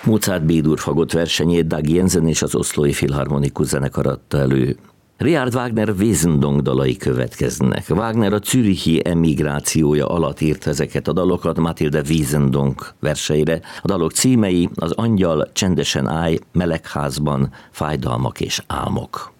Mozart B-dur fagott versenyét Dag Jensen és az Oszlói Filharmonikus Zenekar adta elő. Richard Wagner Wesendonck dalai következnek. Wagner a zürichi emigrációja alatt írt ezeket a dalokat Mathilde Wesendonck verseire. A dalok címei: Az angyal, Csendesen állj, Melegházban, Fájdalmak és álmok.